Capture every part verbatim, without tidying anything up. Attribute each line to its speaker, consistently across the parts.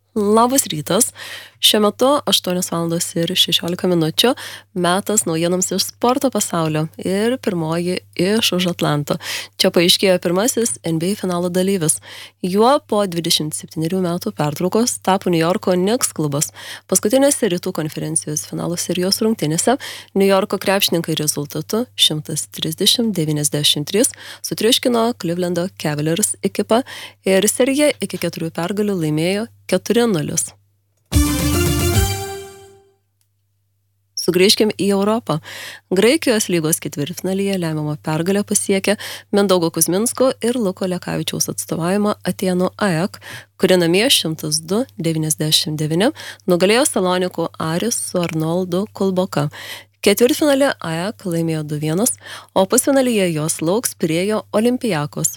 Speaker 1: Labas rytas. Šiuo metu aštuonios valandos ir šešiolika minučių, metas naujienoms iš sporto pasaulio ir pirmoji iš už Atlanto. Čia paaiškėjo pirmasis N B A finalo dalyvis. Juo po dvidešimt septynerių metų pertraukos tapo New Yorko Knicks klubas. Paskutinėse rytų konferencijos finalo serijos rungtynėse New Yorko krepšininkai rezultatu šimtas trisdešimt devyniasdešimt trys sutriuškino Clevelando Cavaliers ekipą ir seriją iki keturių pergalių laimėjo keturi nulis. Sugrįžkim į Europą. Graikijos lygos ketvirtfinalyje lemiamą pergalę pasiekė Mindaugo Kuzminsko ir Luko Lekavičiaus atstovavimą Atėnų A E K, kuri namie šimtas du devyniasdešimt devyni nugalėjo Salonikų Aris su Arnoldu Kulboka. Ketvirtfinalį A E K laimėjo du vienas, o pusfinalyje jos lauks Pirėjo Olympiakos.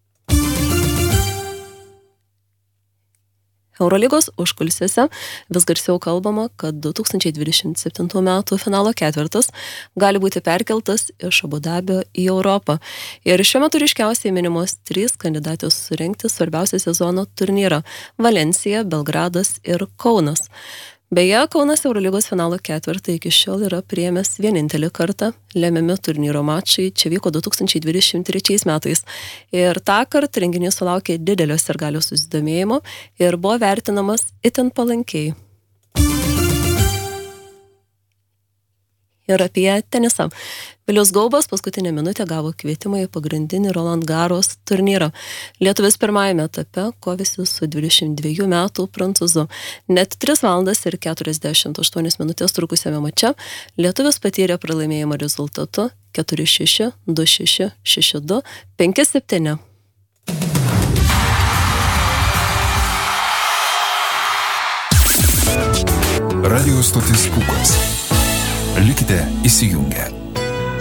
Speaker 1: Eurolygos užkulisiuose vis garsiau kalbama, kad du tūkstančiai dvidešimt septintų metų finalo ketvirtas gali būti perkeltas iš Abu Dabio į Europą. Ir šiuo metu ryškiausiai minimos trys kandidatės surengti svarbiausią sezono turnyrą – Valencija, Belgradas ir Kaunas. Beje, Kaunas Eurolygos finalo ketvirtą iki šiol yra priėmęs vienintelį kartą. Lemiami turnyro mačai čia vyko du tūkstančiai dvidešimt trečiais metais. Ir tąkart renginys sulaukė didelio sirgalių susidomėjimo ir buvo vertinamas itin palankiai. Ir apie tenisą. Vilius Gaubas paskutinę minutę gavo kvietimą į pagrindinį Roland Garros turnyrą. Lietuvis pirmajame etape kovėsi su dvidešimt dviejų metų prancūzu. Net tris valandas ir keturiasdešimt aštuonias minutės trukusiame mače lietuvis patyrė pralaimėjimą rezultatu keturi šeši, du šeši, šeši du, penki septyni.
Speaker 2: Radio stotis Pūkas. Likite įsijungę.